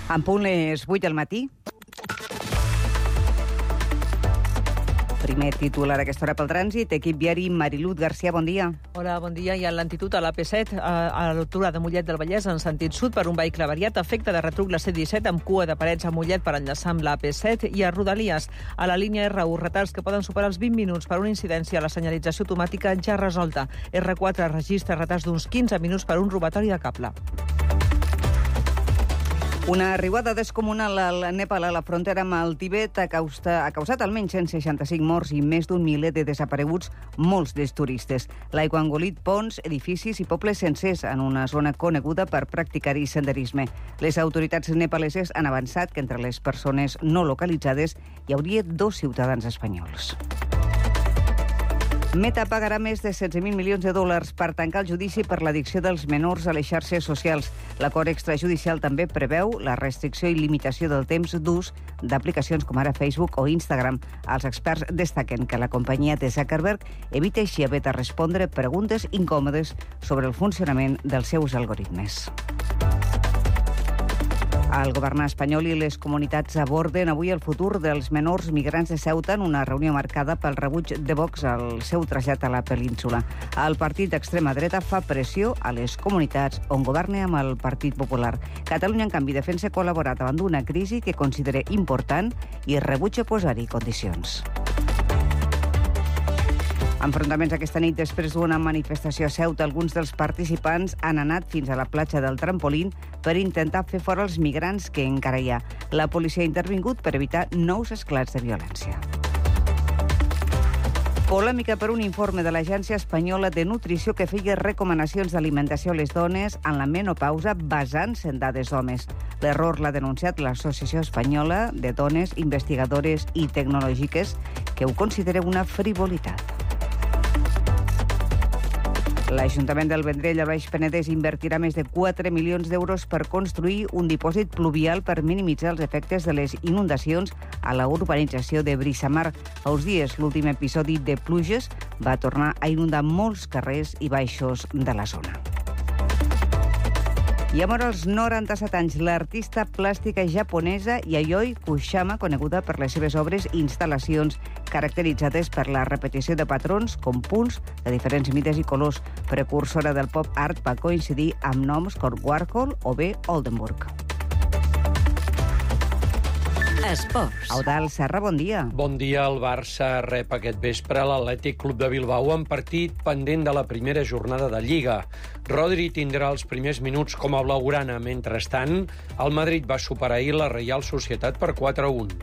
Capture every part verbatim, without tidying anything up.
En punt les vuit del matí. Primer titular a aquesta hora pel trànsit. Equip viari, Mariluz García, bon dia. Hola, bon dia. Hi ha lentitud a la P set, a l'altura de Mollet del Vallès, en sentit sud, per un vehicle variat. Efecte de retruc la C disset, amb cua de Parets a Mollet per enllaçar amb la P set. I a Rodalies, a la línia R u, retards que poden superar els vint minuts per una incidència a la senyalització automàtica ja resolta. R quatre registra retards d'uns quinze minuts per un robatori de cable. Una riuada descomunal al Nepal, a la frontera amb el Tibet, ha causat, ha causat almenys cent seixanta-cinc morts i més d'un miler de desapareguts, molts dels turistes. L'aigua ha engolit ponts, edificis i pobles sencers en una zona coneguda per practicar-hi senderisme. Les autoritats nepaleses han avançat que entre les persones no localitzades hi hauria dos ciutadans espanyols. Meta pagarà més de setze mil milions de dòlars per tancar el judici per l'addicció dels menors a les xarxes socials. L'acord extrajudicial també preveu la restricció i limitació del temps d'ús d'aplicacions com ara Facebook o Instagram. Els experts destaquen que la companyia de Zuckerberg evita així haver de respondre preguntes incòmodes sobre el funcionament dels seus algoritmes. El govern espanyol i les comunitats aborden avui el futur dels menors migrants de Ceuta en una reunió marcada pel rebuig de Vox al seu trasllat a la península. El partit d'extrema dreta fa pressió a les comunitats on governa amb el Partit Popular. Catalunya, en canvi, defensa col·laborar davant d'una crisi que considera important i rebutja posar-hi condicions. Enfrontaments aquesta nit després d'una manifestació a Ceuta. Alguns dels participants han anat fins a la platja del Trampolín per intentar fer fora els migrants que encara hi ha. La policia ha intervingut per evitar nous esclats de violència. Polèmica per un informe de l'Agència Espanyola de Nutrició que feia recomanacions d'alimentació a les dones en la menopausa basant-se en dades d'homes. L'error l'ha denunciat l'Associació Espanyola de Dones Investigadores i Tecnològiques, que ho considera una frivolitat. L'Ajuntament del Vendrell, al Baix Penedès, invertirà més de quatre milions d'euros per construir un dipòsit pluvial per minimitzar els efectes de les inundacions a la urbanització de Brissamar. Fa uns dies, l'últim episodi de pluges va tornar a inundar molts carrers i baixos de la zona. I a mort als noranta-set anys, l'artista plàstica japonesa Yayoi Kusama, coneguda per les seves obres i instal·lacions caracteritzades per la repetició de patrons com punts de diferents mides i colors. Precursora del pop art, va coincidir amb noms com Warhol o bé Oldenburg. Esports. Eudald Serra, bon dia. Bon dia. El Barça rep aquest vespre l'Atlètic Club de Bilbao en partit pendent de la primera jornada de Lliga. Rodri tindrà els primers minuts com a blaugrana. Mentrestant, el Madrid va superar ahir la Reial Societat per quatre a un.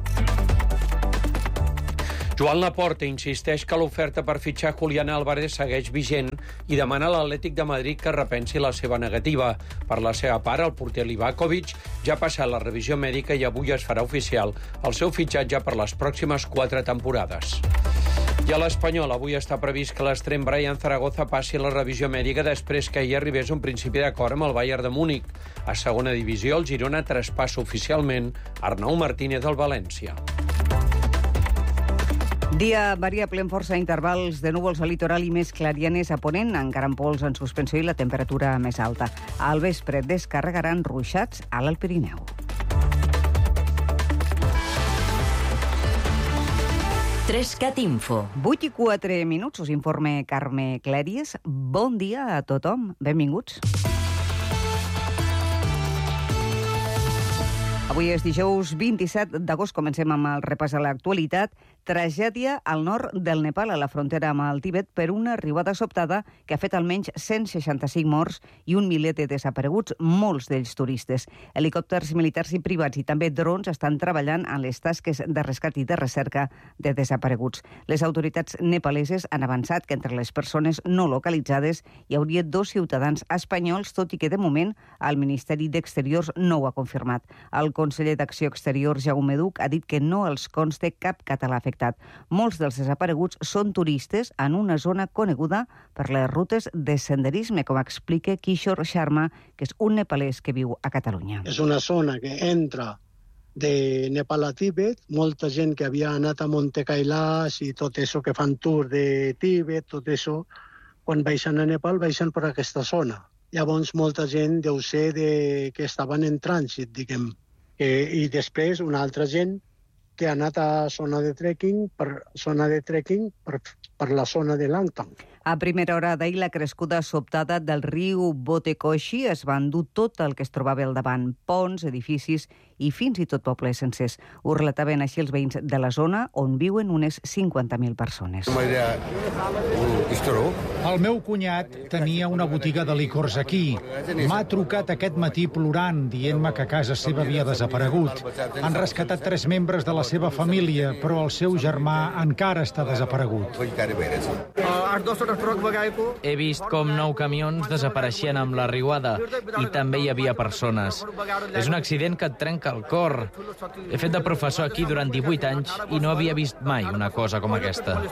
Joan Laporta insisteix que l'oferta per fitxar Julián Álvarez segueix vigent i demana a l'Atlètic de Madrid que repensi la seva negativa. Per la seva part, el porter Livakovic ja ha passat la revisió mèdica i avui es farà oficial el seu fitxatge per les pròximes quatre temporades. I a l'Espanyol, avui està previst que l'extrem Brian Zaragoza passi la revisió mèdica després que hi arribés un principi d'acord amb el Bayern de Múnich. A segona divisió, el Girona traspassa oficialment Arnau Martínez del València. Dia variable amb força intervals de núvols al litoral i més clarianes a ponent, encara amb pols en suspensió i la temperatura més alta. Al vespre descarregaran ruixats a l'Alt Pirineu. Trescat Info. vuit i quatre minuts, us informa Carme Clèries. Bon dia a tothom, benvinguts. Avui és dijous vint-i-set d'agost, comencem amb el repàs a l'actualitat. Tragèdia al nord del Nepal, a la frontera amb el Tibet, per una riuada sobtada que ha fet almenys cent seixanta-cinc morts i un miler de desapareguts, molts d'ells turistes. Helicòpters militars i privats i també drons estan treballant en les tasques de rescat i de recerca de desapareguts. Les autoritats nepaleses han avançat que entre les persones no localitzades hi hauria dos ciutadans espanyols, tot i que de moment el Ministeri d'Exteriors no ho ha confirmat. El conseller d'Acció Exterior, Jaume Duch, ha dit que no els consta cap català afectat. Molts dels desapareguts són turistes en una zona coneguda per les rutes de senderisme, com explica Kishore Sharma, que és un nepalès que viu a Catalunya. És una zona que entra de Nepal a Tíbet, molta gent que havia anat a Monte Kailash i tot això que fan tour de Tíbet, tot això, quan baixen a Nepal, baixen per aquesta zona. Llavors, molta gent deu ser de, que estaven en trànsit, diguem. Eh, I després, una altra gent que ha anat a zona de trekking per, zona de trekking per, per la zona de Langtang. A primera hora d'ahir, la crescuda sobtada del riu Botekoshi es va endur tot el que es trobava al davant, ponts, edificis i fins i tot pobles sencers. Ho relataven així els veïns de la zona, on viuen unes cinquanta mil persones. El meu cunyat tenia una botiga de licors aquí. M'ha trucat aquest matí plorant, dient-me que casa seva havia desaparegut. Han rescatat tres membres de la seva família, però el seu germà encara està desaparegut. He vist com nou camions desapareixien amb la riuada i també hi havia persones. És un accident que et trenca el cor. He fet de professor aquí durant divuit anys i no havia vist mai una cosa com aquesta.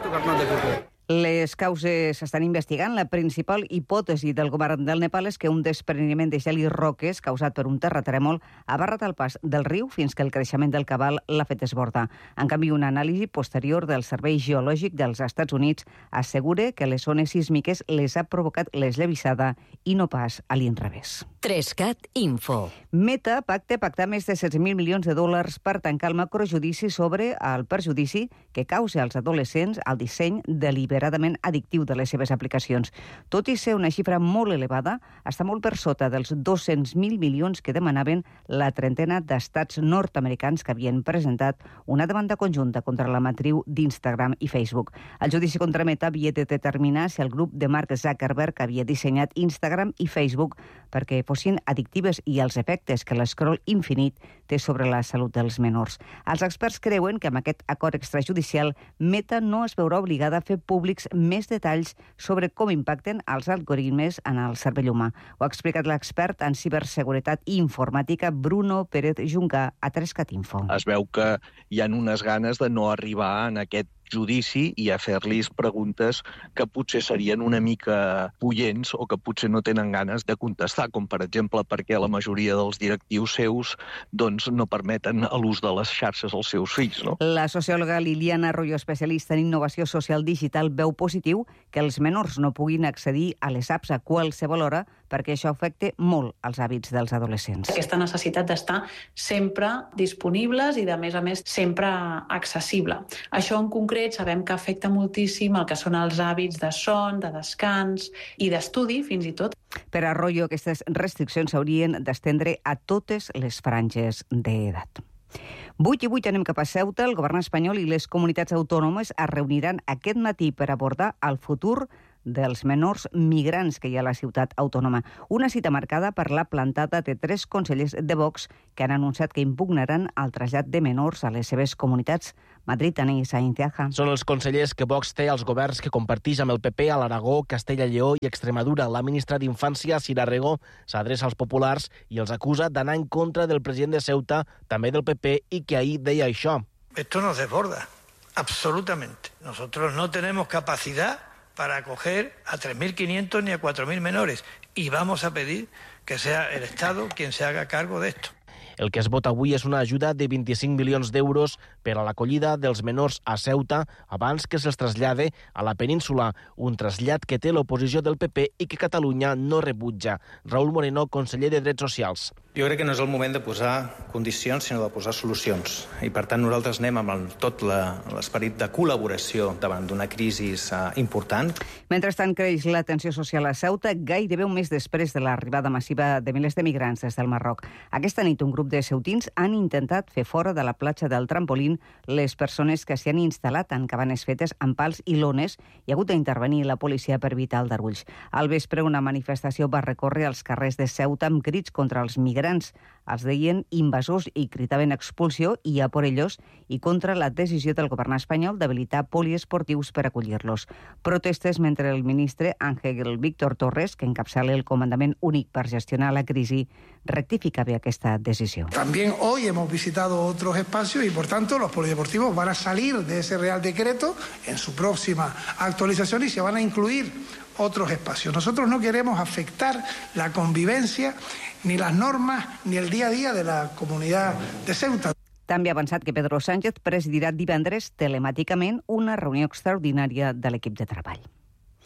Les causes s'estan investigant. La principal hipòtesi del govern del Nepal és que un despreniment de gel i roques causat per un terratrèmol ha barrat el pas del riu fins que el creixement del cabal l'ha fet desbordar. En canvi, una anàlisi posterior del Servei Geològic dels Estats Units assegura que les ones sísmiques les ha provocat l'esllavissada i no pas a l'inrevés. Trescat Info. Meta pacta pactar més de setze mil milions de dòlars per tancar el macrojudici sobre el perjudici que causa als adolescents el disseny deliberadament addictiu de les seves aplicacions. Tot i ser una xifra molt elevada, està molt per sota dels dos-cents mil milions que demanaven la trentena d'estats nord-americans que havien presentat una demanda conjunta contra la matriu d'Instagram i Facebook. El judici contra Meta havia de determinar si el grup de Mark Zuckerberg havia dissenyat Instagram i Facebook perquè fossin addictives i els efectes que l'escroll infinit té sobre la salut dels menors. Els experts creuen que amb aquest acord extrajudicial Meta no es veurà obligada a fer públics més detalls sobre com impacten els algoritmes en el cervell humà. Ho ha explicat l'expert en ciberseguretat i informàtica Bruno Pérez Junca a Trescat Info. Es veu que hi ha unes ganes de no arribar en aquest judici i a fer-los preguntes que potser serien una mica pullents o que potser no tenen ganes de contestar, com per exemple perquè la majoria dels directius seus doncs, no permeten l'ús de les xarxes als seus fills. No? La sociòloga Liliana Arroyo, especialista en innovació social digital, veu positiu que els menors no puguin accedir a les apps a qualsevol hora perquè això afecta molt els hàbits dels adolescents. Aquesta necessitat d'estar sempre disponibles i, de més a més, sempre accessible. Això en concret sabem que afecta moltíssim el que són els hàbits de son, de descans i d'estudi, fins i tot. Per Arroyo, aquestes restriccions s'haurien d'estendre a totes les franges d'edat. vuit i vuit anem cap a Ceuta. El govern espanyol i les comunitats autònomes es reuniran aquest matí per abordar el futur dels menors migrants que hi ha a la ciutat autònoma. Una cita marcada per la plantada de tres consellers de Vox que han anunciat que impugnaran el trasllat de menors a les seves comunitats. Madrid, Anís Sainziaja. Són els consellers que Vox té als governs que comparteix amb el P P a l'Aragó, Castella i Lleó i Extremadura. La ministra d'Infància, Sira Rego, s'adreça als populars i els acusa d'anar en contra del president de Ceuta, també del P P, i que ahir deia això. Esto nos desborda, absolutamente. Nosotros no tenemos capacidad para acoger a tres mil quinientos ni a cuatro mil menores. Y vamos a pedir que sea el Estado quien se haga cargo de esto. El que es vota avui és una ajuda de vint-i-cinc milions d'euros per a l'acollida dels menors a Ceuta abans que se'ls trasllade a la península, un trasllat que té l'oposició del P P i que Catalunya no rebutja. Raúl Moreno, conseller de Drets Socials. Jo crec que no és el moment de posar condicions, sinó de posar solucions. I, per tant, nosaltres anem amb el, tot l'esperit de col·laboració davant d'una crisi uh, important. Mentrestant, creix la tensió social a Ceuta gairebé un mes després de l'arribada massiva de milers de migrants des del Marroc. Aquesta nit, un grup de ceutins han intentat fer fora de la platja del Trampolín les persones que s'hi han instal·lat en cabanes fetes amb pals i lones i ha hagut d'intervenir la policia per evitar aldarulls. Al vespre, una manifestació va recórrer als carrers de Ceuta amb crits contra els migrants. Els deien invasors i critaven expulsió i a por ellos i contra la decisió del govern espanyol d'habilitar poliesportius per acollir-los. Protestes mentre el ministre Ángel Víctor Torres, que encapçala el comandament únic per gestionar la crisi, rectificava aquesta decisió. También hoy hemos visitado otros espacios y, por tanto, los polideportivos van a salir de ese Real Decreto en su próxima actualización y se van a incluir otros espacios. Nosotros no queremos afectar la convivencia, ni las normas, ni el día a día de la comunidad de Ceuta. També ha avançat que Pedro Sánchez presidirà divendres telemàticament una reunió extraordinària de l'equip de treball.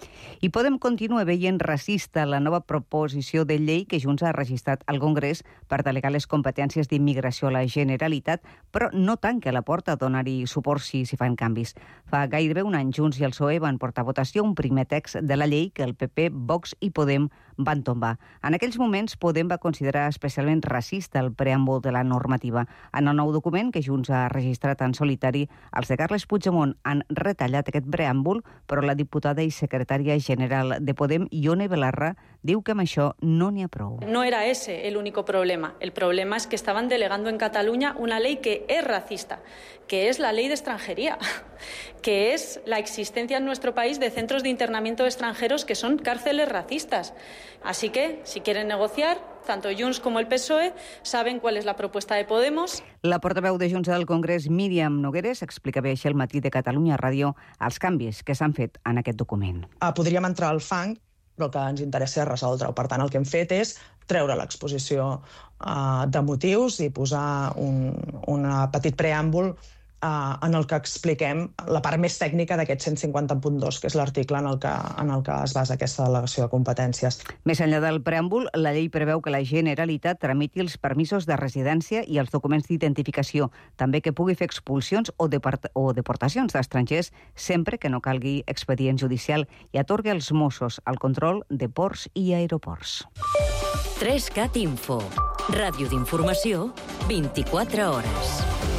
I Podem continua veient racista la nova proposició de llei que Junts ha registrat al Congrés per delegar les competències d'immigració a la Generalitat, però no tanca la porta a donar-hi suport si s'hi fan canvis. Fa gairebé un any Junts i el P S O E van portar a votació un primer text de la llei que el P P, Vox i Podem van tombar. En aquells moments, Podem va considerar especialment racista el preàmbul de la normativa. En el nou document que Junts ha registrat en solitari, els de Carles Puigdemont han retallat aquest preàmbul, però la diputada i secretària general de Podem, Ione Belarra, diu que amb això no n'hi ha prou. No era ese el único problema. El problema es que estaban delegando en Cataluña una ley que es racista, que es la ley de extranjería, que es la existencia en nuestro país de centros de internamiento de extranjeros que son cárceles racistas. Así que, si quieren negociar, tanto Junts como el P S O E saben cuál es la propuesta de Podemos. La portaveu de Junts al Congrés, Míriam Nogueres, explica bé així al matí de Catalunya Ràdio els canvis que s'han fet en aquest document. Ah, podríem entrar al fang, però el que ens interessa és resoldre-ho. Per tant, el que hem fet és treure l'exposició uh, de motius i posar un, un petit preàmbul Uh, en el que expliquem la part més tècnica d'aquest cent cinquanta punt dos, que és l'article en, el que, en el que es basa aquesta delegació de competències. Més enllà del preàmbul, la llei preveu que la Generalitat tramiti els permisos de residència i els documents d'identificació, també que pugui fer expulsions o, deport o deportacions d'estrangers sempre que no calgui expedient judicial i atorgui als Mossos el control de ports i aeroports. tres cat Info. Ràdio d'informació, vint-i-quatre hores.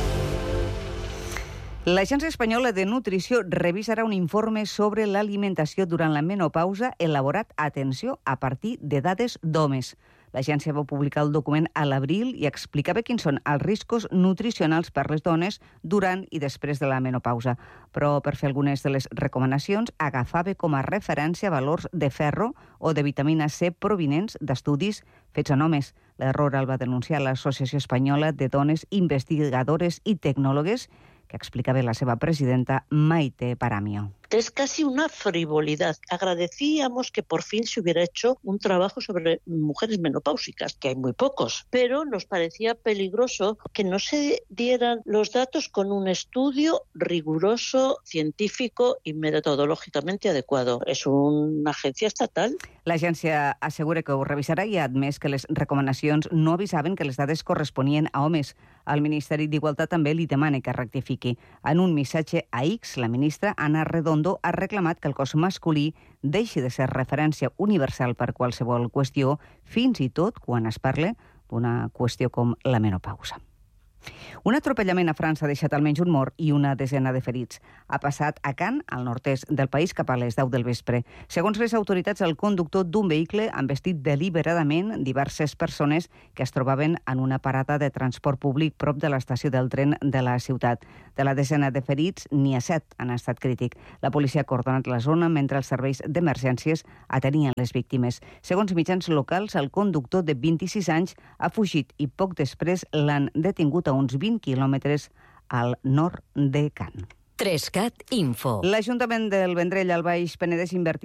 L'Agència Espanyola de Nutrició revisarà un informe sobre l'alimentació durant la menopausa elaborat, atenció, a partir de dades d'homes. L'agència va publicar el document a l'abril i explicava quins són els riscos nutricionals per les dones durant i després de la menopausa. Però per fer algunes de les recomanacions agafava com a referència valors de ferro o de vitamina C provinents d'estudis fets en homes. L'error el va denunciar l'Associació Espanyola de Dones Investigadores i Tecnòlogues, que explicaba la seva presidenta Maite Paramio. Es casi una frivolidad. Agradecíamos que por fin se hubiera hecho un trabajo sobre mujeres menopáusicas, que hay muy pocos, pero nos parecía peligroso que no se dieran los datos con un estudio riguroso, científico y metodológicamente adecuado. Es una agencia estatal. L'agència assegura que ho revisarà i ha admès que les recomanacions no avisaven que les dades corresponien a homes. El Ministeri d'Igualtat també li demana que rectifiqui. En un missatge a X, la ministra Ana Redondo ha reclamat que el cos masculí deixi de ser referència universal per qualsevol qüestió, fins i tot quan es parla d'una qüestió com la menopausa. Un atropellament a França ha deixat almenys un mort i una desena de ferits. Ha passat a Caen, al nord-est del país, cap a les deu del vespre. Segons les autoritats, el conductor d'un vehicle ha embestit deliberadament diverses persones que es trobaven en una parada de transport públic prop de l'estació del tren de la ciutat. De la desena de ferits, n'hi ha set en estat crític. La policia ha coordonat la zona mentre els serveis d'emergències atenien les víctimes. Segons mitjans locals, el conductor de vint-i-sis anys ha fugit i poc després l'han detingut a uns vint quilòmetres al nord de Caen. tres cat Info. L'Ajuntament del Vendrell al Baix Penedès invertirà